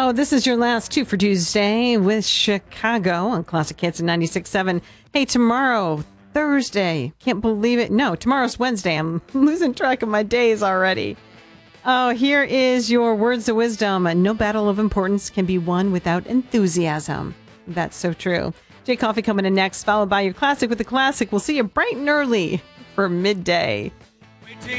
So this is your last two for Tuesday with Chicago on Classic Hits in 96.7. Hey, tomorrow, Thursday. Can't believe it. No, tomorrow's Wednesday. I'm losing track of my days already. Oh, here is your words of wisdom. No battle of importance can be won without enthusiasm. That's so true. Jay Coffee coming in next, followed by your classic with the classic. We'll see you bright and early for midday.